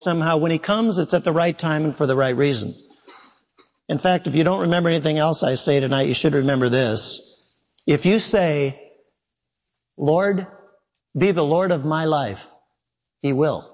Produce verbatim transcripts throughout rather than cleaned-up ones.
somehow when he comes, it's at the right time and for the right reason. In fact, if you don't remember anything else I say tonight, you should remember this. If you say, Lord, be the Lord of my life, he will.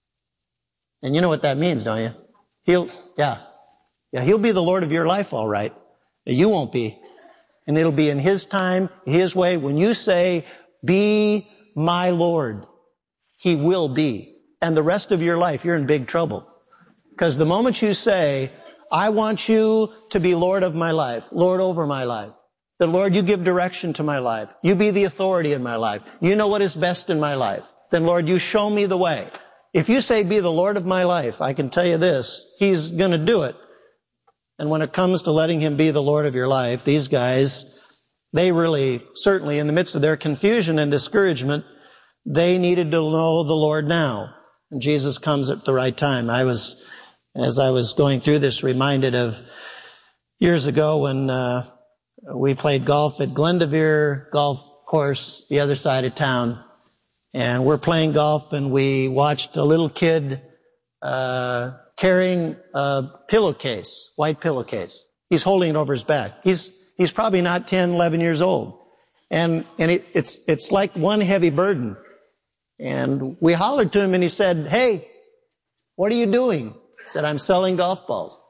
And you know what that means, don't you? He'll, yeah. Yeah, he'll be the Lord of your life, all right. You won't be. And it'll be in his time, his way. When you say, be my Lord, he will be. And the rest of your life, you're in big trouble. Because the moment you say, I want you to be Lord of my life, Lord over my life, that Lord, you give direction to my life. You be the authority in my life. You know what is best in my life. Then Lord, you show me the way. If you say, be the Lord of my life, I can tell you this, he's going to do it. And when it comes to letting him be the Lord of your life, these guys, they really, certainly in the midst of their confusion and discouragement, they needed to know the Lord now. And Jesus comes at the right time. I was, as I was going through this, reminded of years ago when uh, we played golf at Glendevere Golf Course, the other side of town. And we're playing golf, and we watched a little kid uh carrying a pillowcase, white pillowcase. He's holding it over his back. He's he's probably not ten, eleven years old. And and it, it's it's like one heavy burden. And we hollered to him, and he said, hey, what are you doing? He said, I'm selling golf balls.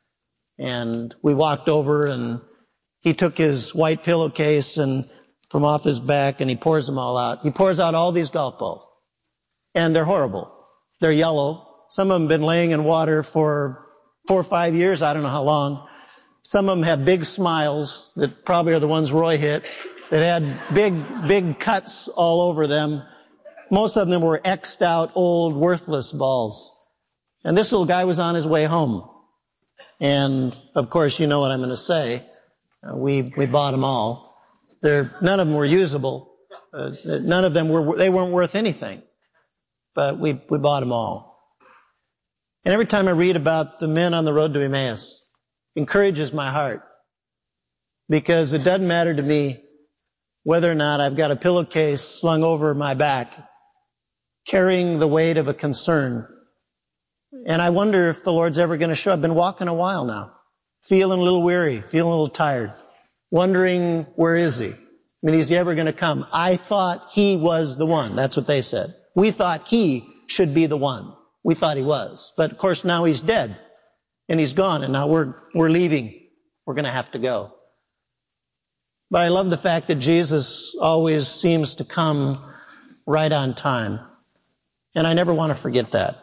And we walked over, and he took his white pillowcase and from off his back, and he pours them all out. He pours out all these golf balls. And they're horrible. They're yellow. Some of them have been laying in water for four or five years. I don't know how long. Some of them have big smiles that probably are the ones Roy hit, that had big, big cuts all over them. Most of them were X'd out, old, worthless balls. And this little guy was on his way home. And, of course, you know what I'm going to say. Uh, we, we bought them all. They're, none of them were usable. Uh, none of them were, they weren't worth anything. But we, we bought them all. And every time I read about the men on the road to Emmaus, it encourages my heart. Because it doesn't matter to me whether or not I've got a pillowcase slung over my back, carrying the weight of a concern. And I wonder if the Lord's ever going to show. I've been walking a while now, feeling a little weary, feeling a little tired, wondering, where is he? I mean, is he ever going to come? I thought he was the one. That's what they said. We thought he should be the one. We thought he was. But of course now he's dead. And he's gone. And now we're, we're leaving. We're going to have to go. But I love the fact that Jesus always seems to come right on time. And I never want to forget that.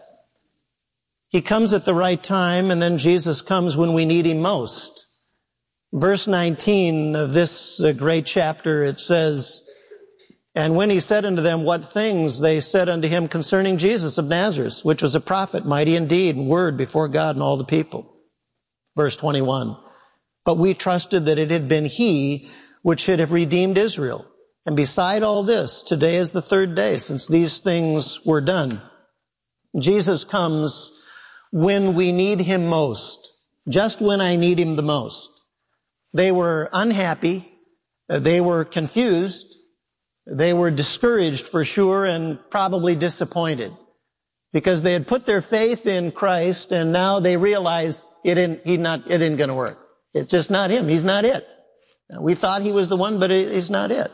He comes at the right time, and then Jesus comes when we need him most. Verse nineteen of this uh, great chapter, it says, and when he said unto them, what things? They said unto him concerning Jesus of Nazareth, which was a prophet, mighty in deed and word before God and all the people. Verse twenty-one, but we trusted that it had been he which should have redeemed Israel. And beside all this, today is the third day since these things were done. Jesus comes when we need him most, just when I need him the most. They were unhappy. They were confused. They were discouraged for sure, and probably disappointed, because they had put their faith in Christ, and now they realize it ain't, he not, it ain't going to work. It's just not him. He's not it. We thought he was the one, but he's not it.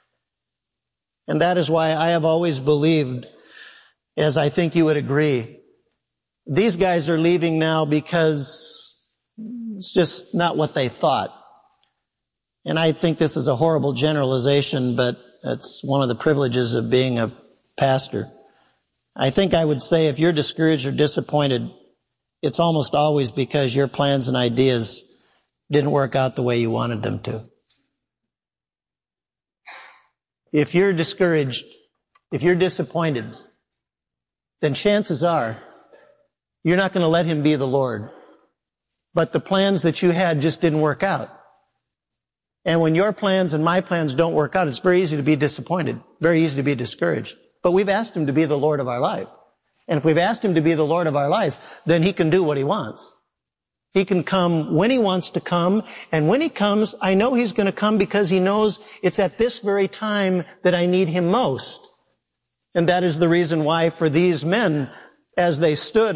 And that is why I have always believed, as I think you would agree, these guys are leaving now because it's just not what they thought. And I think this is a horrible generalization, but it's one of the privileges of being a pastor. I think I would say if you're discouraged or disappointed, it's almost always because your plans and ideas didn't work out the way you wanted them to. If you're discouraged, if you're disappointed, then chances are you're not going to let him be the Lord. But the plans that you had just didn't work out. And when your plans and my plans don't work out, it's very easy to be disappointed, very easy to be discouraged. But we've asked him to be the Lord of our life. And if we've asked him to be the Lord of our life, then he can do what he wants. He can come when he wants to come. And when he comes, I know he's going to come because he knows it's at this very time that I need him most. And that is the reason why for these men, as they stood